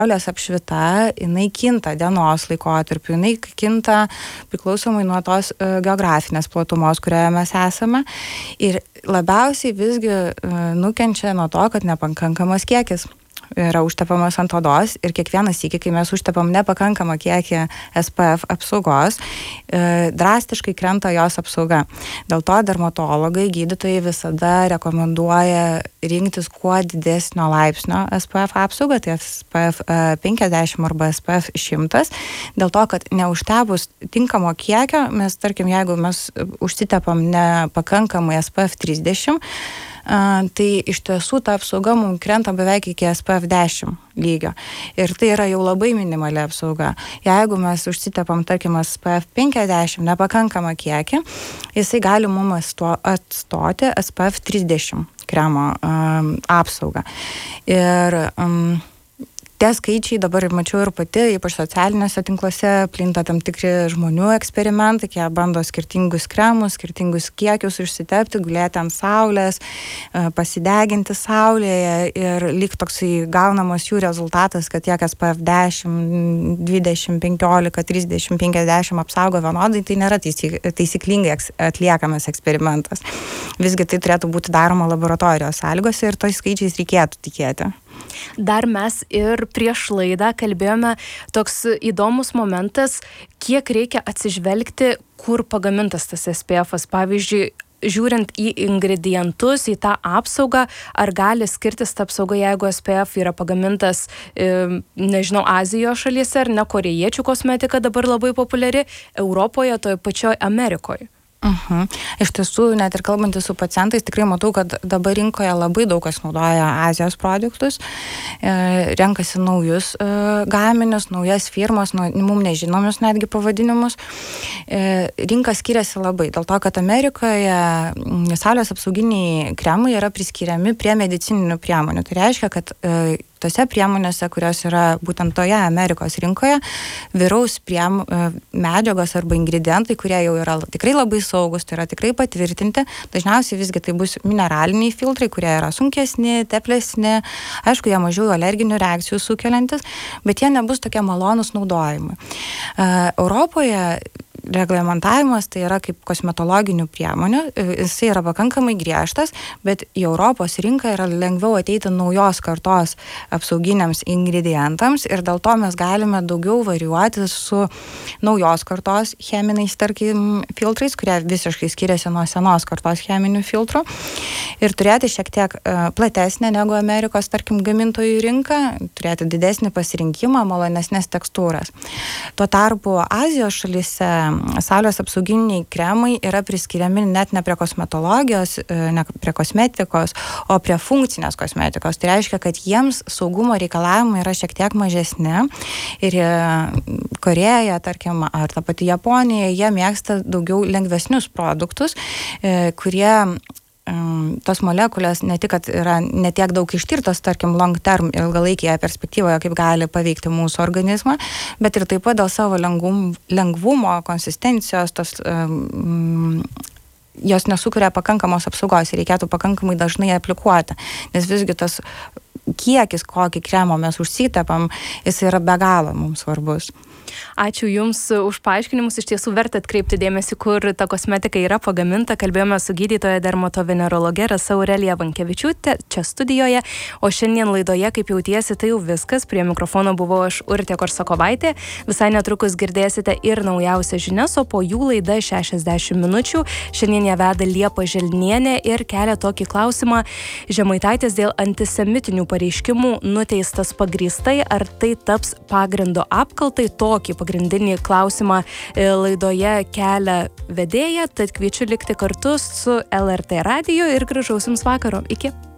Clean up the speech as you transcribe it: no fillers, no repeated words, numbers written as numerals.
saulės apšvita, jinai kinta dienos laikotarpiu, jinai kinta priklausomai nuo tos geografinės platumos, kurioje mes esame. Ir labiausiai visgi nukenčia nuo to, kad nepakankamas kiekis yra užtepamas ant odos ir kiekvieną sykį, kai mes užtepam nepakankamą kiekį SPF apsaugos, drastiškai krenta jos apsauga. Dėl to dermatologai, gydytojai visada rekomenduoja rinktis kuo didesnio laipsnio SPF apsaugą, tai SPF 50 arba SPF 100, dėl to, kad neužtepus tinkamo kiekio, mes, tarkim, jeigu mes užsitepam nepakankamai SPF 30, tai iš tiesų ta apsauga mums krenta beveik iki SPF 10 lygio. Ir tai yra jau labai minimali apsauga. Jeigu mes užsitepam, tarkim, SPF 50 nepakankamą kiekį, jisai gali mums atstoti SPF 30 kremo apsaugą. Ir tie skaičiai dabar mačiau ir pati, ypač socialiniuose tinkluose, plinta tam tikri žmonių eksperimentai, jie bando skirtingus kremus, skirtingus kiekius užsitepti, gulėti ant saulės, pasideginti saulėje ir lyg toksai gaunamas jų rezultatas, kad tiek SPF 10, 20, 15, 30, 50 apsaugo vienodai, tai nėra taisyklingai atliekamas eksperimentas. Visgi tai turėtų būti daroma laboratorijos sąlygose ir tais skaičiais reikėtų tikėti. Dar mes ir prieš laidą kalbėjome toks įdomus momentas, kiek reikia atsižvelgti, kur pagamintas tas SPF-as. Pavyzdžiui, žiūrint į ingredientus, į tą apsaugą, ar gali skirtis ta apsauga, jeigu SPF yra pagamintas, nežinau, Azijos šalyse, ar ne, korėjiečių kosmetika dabar labai populiari, Europoje, toje pačioje Amerikoje. Iš tiesų, net ir kalbantys su pacientais, tikrai matau, kad dabar rinkoje labai daug kas naudoja Azijos produktus, renkasi naujus gaminius, naujas firmas, mums nežinomus netgi pavadinimus. Rinka skiriasi labai, dėl to, kad Amerikoje saulės apsauginiai kremai yra priskiriami prie medicininių priemonių. Tai reiškia, kad tose priemonėse, kurios yra būtent toje Amerikos rinkoje, vyraus medžiagos arba ingredientai, kurie jau yra tikrai labai saugus, tai yra tikrai patvirtinti. Dažniausiai visgi tai bus mineraliniai filtrai, kurie yra sunkesni, teplesni, aišku, jie mažiau alerginių reakcijų sukeliantis, bet jie nebus tokie malonūs naudojimai. Europoje reglamentavimas tai yra kaip kosmetologinių priemonių, jisai yra pakankamai griežtas, bet į Europos rinką yra lengviau ateiti naujos kartos apsauginiams ingredientams ir dėl to mes galime daugiau varijuoti su naujos kartos cheminiais, tarkim, filtrais, kurie visiškai skiriasi nuo senos kartos cheminių filtrų ir turėti šiek tiek platesnę negu Amerikos, tarkim, gamintojų rinką, turėti didesnį pasirinkimą, malonesnės tekstūras. Tuo tarpu Azijos šalyse saulės apsauginiai kremai yra priskiriami net ne prie kosmetologijos, ne prie kosmetikos, o prie funkcinės kosmetikos. Tai reiškia, kad jiems saugumo reikalavimai yra šiek tiek mažesni ir Korėja, tarkim, ar ta pati Japonija, jie mėgsta daugiau lengvesnius produktus, kurie tos molekulės ne tik, kad yra netiek daug ištirtos, tarkim, long term, ilgalaikėje perspektyvoje, kaip gali paveikti mūsų organizmą, bet ir taip pat dėl savo lengvumo, konsistencijos, jos nesukuria pakankamos apsaugos ir reikėtų pakankamai dažnai aplikuoti, nes visgi tas kiekis, kokį kremo mes užsitepam, jis yra be galo mums svarbus. Ačiū Jums už paaiškinimus, iš tiesų verta atkreipti dėmesį, kur ta kosmetika yra pagaminta. Kalbėjome su gydytoja dermatovenerologe Rasa Aurelija Vankevičiūtė čia studijoje, o šiandien laidoje, kaip jautiesi, tai jau viskas. Prie mikrofono buvau aš Urtė Korsakovaitė. Visai netrukus girdėsite ir naujausias žinias, o po jų laida 60 minučių. Šiandien ją veda Liepa Želnienė ir kelia tokį klausimą: Žemaitaitis dėl antisemitinių pareiškimų nuteistas pagrįstai, ar tai taps pagrindo apkaltai? Tokį pagrindinį klausimą laidoje kelia vedėja, tad kviečiu likti kartu su LRT radiju ir gražaus Jums vakaro. Iki.